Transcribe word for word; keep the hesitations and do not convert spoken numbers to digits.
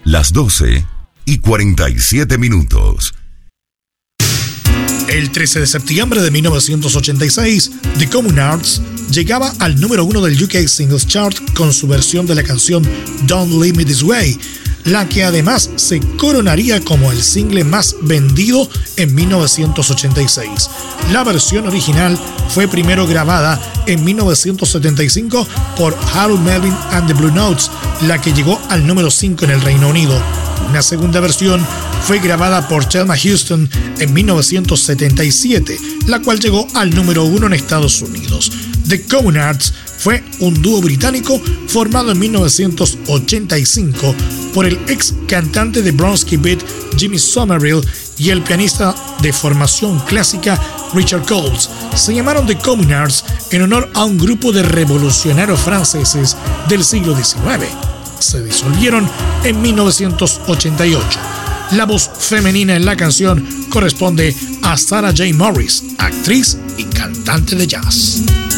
las doce y cuarenta y siete minutos. El trece de septiembre de mil novecientos ochenta y seis, The Communards llegaba al número uno del U K Singles Chart con su versión de la canción Don't Leave Me This Way, la que además se coronaría como el single más vendido en mil novecientos ochenta y seis. La versión original fue primero grabada en mil novecientos setenta y cinco por Harold Melvin and the Blue Notes, la que llegó al número cinco en el Reino Unido. Una segunda versión fue grabada por Thelma Houston en mil novecientos setenta y siete, la cual llegó al número uno en Estados Unidos. The Communards fue un dúo británico formado en mil novecientos ochenta y cinco por el ex cantante de Bronski Beat Jimmy Somerville y el pianista de formación clásica Richard Coles. Se llamaron The Communards en honor a un grupo de revolucionarios franceses del siglo diecinueve. Se disolvieron en mil novecientos ochenta y ocho. La voz femenina en la canción corresponde a Sarah J. Morris, actriz y cantante de jazz.